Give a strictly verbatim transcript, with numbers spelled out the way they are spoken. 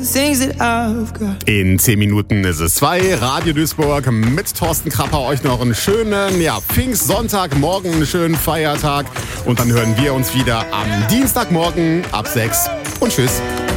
In zehn Minuten ist es zwei. Radio Duisburg mit Thorsten Krapper. Euch noch einen schönen ja, Pfingstsonntag, morgen einen schönen Feiertag. Und dann hören wir uns wieder am Dienstagmorgen ab sechs. Und tschüss.